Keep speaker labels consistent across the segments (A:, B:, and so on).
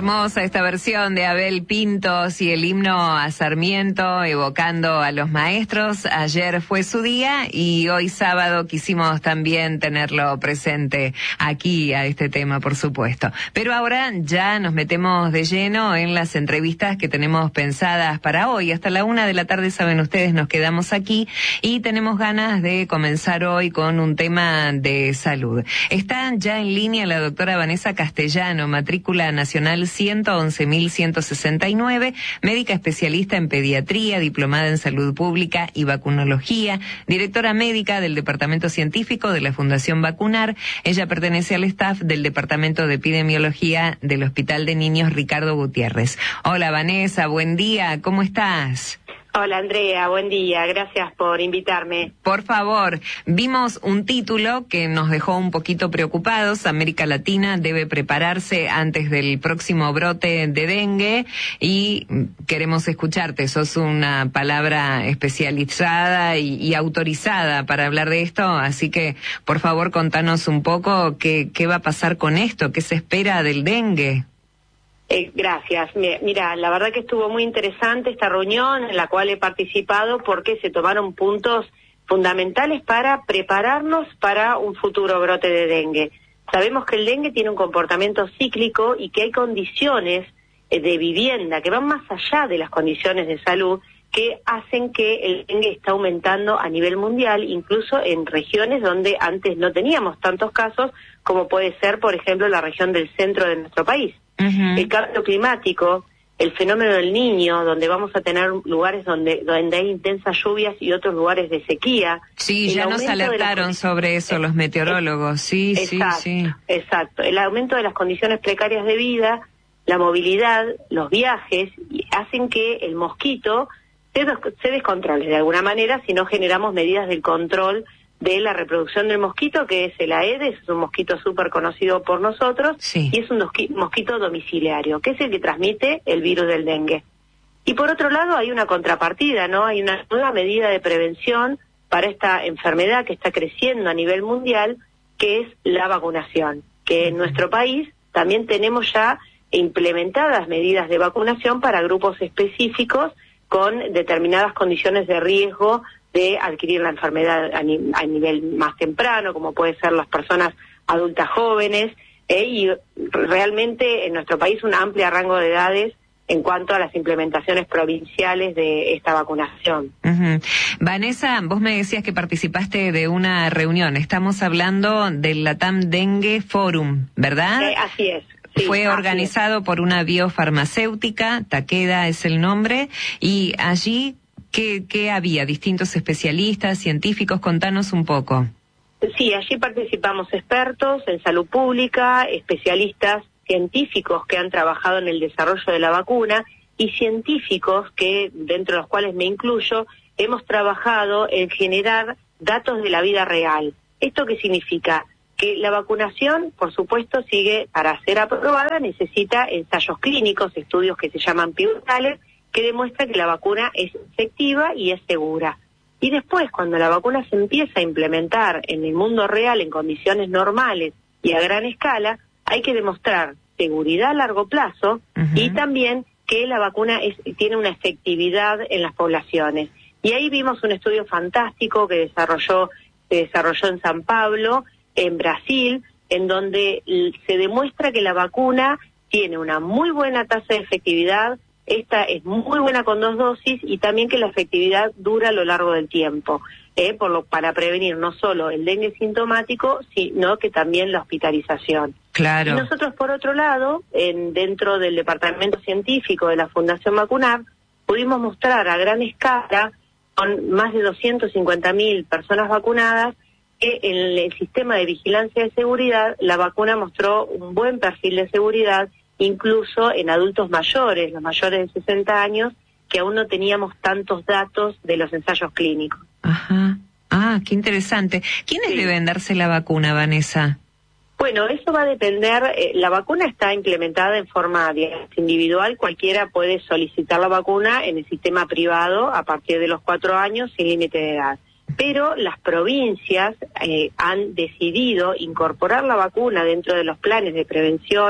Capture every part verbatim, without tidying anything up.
A: Hermosa esta versión de Abel Pintos y el himno a Sarmiento, evocando a los maestros. Ayer fue su día y hoy sábado quisimos también tenerlo presente aquí a este tema, por supuesto. Pero ahora ya nos metemos de lleno en las entrevistas que tenemos pensadas para hoy. Hasta la una de la tarde, saben ustedes, nos quedamos aquí y tenemos ganas de comenzar hoy con un tema de salud. Está ya en línea la doctora Vanessa Castellano, matrícula nacional ciento once mil ciento sesenta y nueve, médica especialista en pediatría, diplomada en salud pública y vacunología, directora médica del Departamento Científico de la Fundación Vacunar. Ella pertenece al staff del Departamento de Epidemiología del Hospital de Niños Ricardo Gutiérrez. Hola Vanessa, buen día, ¿cómo estás?
B: Hola Andrea, buen día, gracias por invitarme.
A: Por favor, vimos un título que nos dejó un poquito preocupados. América Latina debe prepararse antes del próximo brote de dengue y queremos escucharte. Sos una palabra especializada y, y autorizada para hablar de esto, así que por favor contanos un poco qué, qué va a pasar con esto, qué se espera del dengue.
B: Eh, gracias. Mira, la verdad que estuvo muy interesante esta reunión en la cual he participado porque se tomaron puntos fundamentales para prepararnos para un futuro brote de dengue. Sabemos que el dengue tiene un comportamiento cíclico y que hay condiciones eh, de vivienda que van más allá de las condiciones de salud que hacen que el dengue está aumentando a nivel mundial, incluso en regiones donde antes no teníamos tantos casos, como puede ser, por ejemplo, la región del centro de nuestro país. Uh-huh. El cambio climático, el fenómeno del Niño, donde vamos a tener lugares donde donde hay intensas lluvias y otros lugares de sequía.
A: Sí, ya nos alertaron las... sobre eso los meteorólogos, sí,
B: exacto,
A: sí, sí.
B: Exacto, el aumento de las condiciones precarias de vida, la movilidad, los viajes, hacen que el mosquito se, se descontrole de alguna manera si no generamos medidas de control de la reproducción del mosquito, que es el Aedes, es un mosquito súper conocido por nosotros,
A: sí.
B: Y es un mosquito domiciliario, que es el que transmite el virus del dengue. Y por otro lado hay una contrapartida, ¿no? Hay una nueva medida de prevención para esta enfermedad que está creciendo a nivel mundial, que es la vacunación, que en nuestro país también tenemos ya implementadas medidas de vacunación para grupos específicos con determinadas condiciones de riesgo de adquirir la enfermedad a, ni, a nivel más temprano, como puede ser las personas adultas jóvenes, eh, y realmente en nuestro país un amplio rango de edades en cuanto a las implementaciones provinciales de esta vacunación.
A: Uh-huh. Vanessa, vos me decías que participaste de una reunión, estamos hablando del Latam Dengue Forum, ¿verdad?
B: Eh, así es. Sí,
A: Fue organizado es. por una biofarmacéutica, Takeda es el nombre, y allí... ¿Qué, ¿Qué había? ¿Distintos especialistas, científicos? Contanos un poco.
B: Sí, allí participamos expertos en salud pública, especialistas científicos que han trabajado en el desarrollo de la vacuna y científicos que, dentro de los cuales me incluyo, hemos trabajado en generar datos de la vida real. ¿Esto qué significa? Que la vacunación, por supuesto, sigue, para ser aprobada, necesita ensayos clínicos, estudios que se llaman pivotales, que demuestra que la vacuna es efectiva y es segura. Y después, cuando la vacuna se empieza a implementar en el mundo real, en condiciones normales y a gran escala, hay que demostrar seguridad a largo plazo uh-huh. y también que la vacuna es, tiene una efectividad en las poblaciones. Y ahí vimos un estudio fantástico que desarrolló, se desarrolló en San Pablo, en Brasil, en donde se demuestra que la vacuna tiene una muy buena tasa de efectividad. Esta es muy buena con dos dosis y también que la efectividad dura a lo largo del tiempo, eh, por lo, para prevenir no solo el dengue sintomático, sino que también la hospitalización.
A: Claro.
B: Y nosotros, por otro lado, en, dentro del Departamento Científico de la Fundación Vacunar, pudimos mostrar a gran escala, con más de doscientas cincuenta mil personas vacunadas, que en el sistema de vigilancia de seguridad la vacuna mostró un buen perfil de seguridad, incluso en adultos mayores, los mayores de sesenta años, que aún no teníamos tantos datos de los ensayos clínicos.
A: Ajá. Ah, qué interesante. ¿Quiénes sí. deben darse la vacuna, Vanessa?
B: Bueno, eso va a depender, eh, la vacuna está implementada en forma digamos, individual, cualquiera puede solicitar la vacuna en el sistema privado a partir de los cuatro años sin límite de edad. Pero las provincias eh, han decidido incorporar la vacuna dentro de los planes de prevención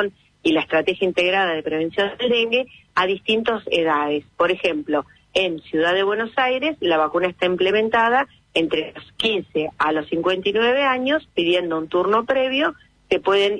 B: y la estrategia integrada de prevención del dengue a distintas edades. Por ejemplo, en Ciudad de Buenos Aires la vacuna está implementada entre los quince a los cincuenta y nueve años, pidiendo un turno previo, que pueden,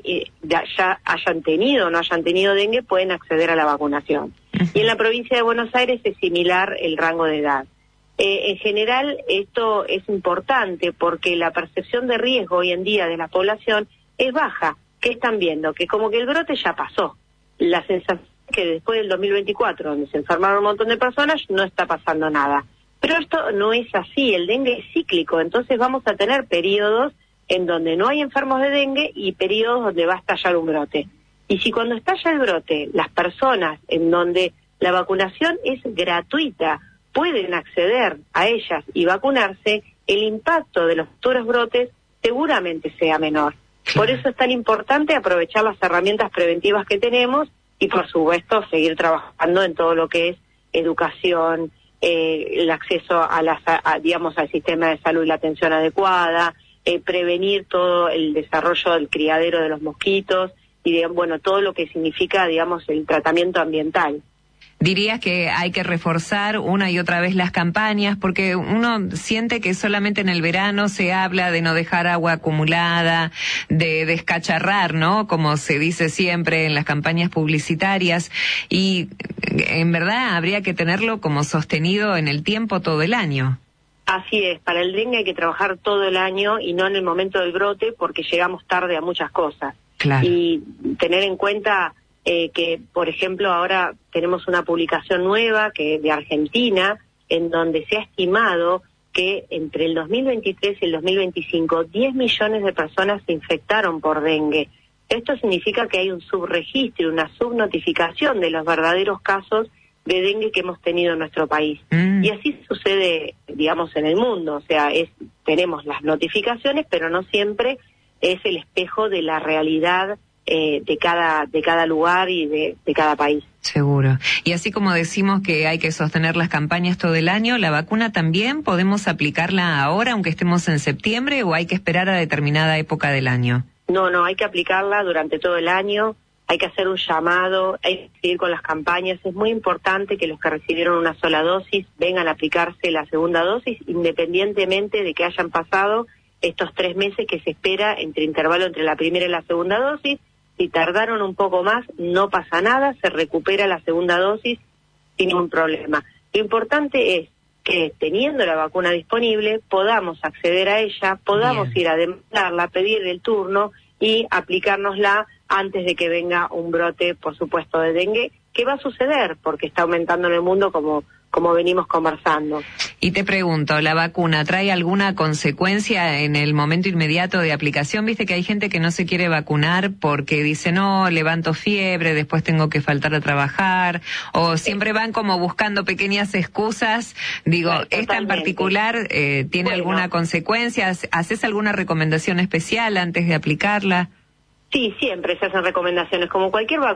B: ya hayan tenido o no hayan tenido dengue, pueden acceder a la vacunación. Y en la provincia de Buenos Aires es similar el rango de edad. Eh, en general esto es importante porque la percepción de riesgo hoy en día de la población es baja. ¿Qué están viendo? Que como que el brote ya pasó. La sensación es que después del dos mil veinticuatro, donde se enfermaron un montón de personas, no está pasando nada. Pero esto no es así, el dengue es cíclico, entonces vamos a tener periodos en donde no hay enfermos de dengue y periodos donde va a estallar un brote. Y si cuando estalla el brote, las personas en donde la vacunación es gratuita, pueden acceder a ellas y vacunarse, el impacto de los futuros brotes seguramente sea menor. Por eso es tan importante aprovechar las herramientas preventivas que tenemos y, por supuesto, seguir trabajando en todo lo que es educación, eh, el acceso a las, a, digamos, al sistema de salud y la atención adecuada, eh, prevenir todo el desarrollo del criadero de los mosquitos y, de, bueno, todo lo que significa, digamos, el tratamiento ambiental.
A: ¿Dirías que hay que reforzar una y otra vez las campañas? Porque uno siente que solamente en el verano se habla de no dejar agua acumulada, de descacharrar, ¿no? Como se dice siempre en las campañas publicitarias. Y en verdad habría que tenerlo como sostenido en el tiempo todo el año.
B: Así es, para el dengue hay que trabajar todo el año y no en el momento del brote porque llegamos tarde a muchas cosas.
A: Claro.
B: Y tener en cuenta... Eh, que, por ejemplo, ahora tenemos una publicación nueva que de Argentina, en donde se ha estimado que entre el dos mil veintitrés y el dos mil veinticinco, diez millones de personas se infectaron por dengue. Esto significa que hay un subregistro, una subnotificación de los verdaderos casos de dengue que hemos tenido en nuestro país. Mm. Y así sucede, digamos, en el mundo. O sea, es, tenemos las notificaciones, pero no siempre es el espejo de la realidad Eh, de cada de cada lugar y de, de cada país.
A: Seguro. Y así como decimos que hay que sostener las campañas todo el año, ¿la vacuna también podemos aplicarla ahora, aunque estemos en septiembre, o hay que esperar a determinada época del año?
B: No, no, hay que aplicarla durante todo el año, hay que hacer un llamado, hay que seguir con las campañas. Es muy importante que los que recibieron una sola dosis vengan a aplicarse la segunda dosis, independientemente de que hayan pasado estos tres meses que se espera entre intervalo entre la primera y la segunda dosis. Si tardaron un poco más, no pasa nada, se recupera la segunda dosis sin ningún problema. Lo importante es que, teniendo la vacuna disponible, podamos acceder a ella, podamos Bien. ir a demandarla, pedir el turno y aplicárnosla antes de que venga un brote, por supuesto, de dengue, que va a suceder porque está aumentando en el mundo como, como venimos conversando.
A: Y te pregunto, ¿la vacuna trae alguna consecuencia en el momento inmediato de aplicación? Viste que hay gente que no se quiere vacunar porque dice, no, levanto fiebre, después tengo que faltar a trabajar, o siempre van como buscando pequeñas excusas. Digo, sí, ¿esta en particular eh, tiene bueno. alguna consecuencia? ¿Haces alguna recomendación especial antes de aplicarla?
B: Sí, siempre se hacen recomendaciones, como cualquier vacuna.